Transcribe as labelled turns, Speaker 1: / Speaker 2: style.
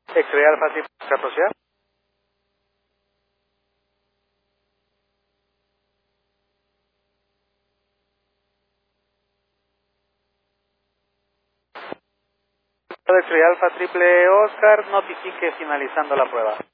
Speaker 1: X-ray Alfa Triple Oscar, proceda. X-ray Alfa Triple Oscar, notifique finalizando la prueba.